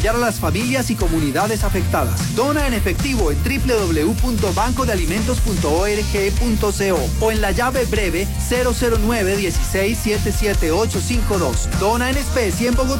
a las familias y comunidades afectadas. Dona en efectivo en www.bancodealimentos.org.co o en la llave breve 009-16-77852. Dona en especie en Bogotá.